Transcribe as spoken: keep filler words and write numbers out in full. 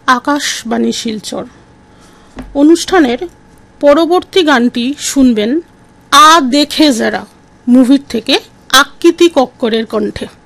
আকাশবাণী শিলচর। অনুষ্ঠানের পরবর্তী গানটি শুনবেন আ দেখে যারা মুভির থেকে আকৃতি কক্করের কণ্ঠে।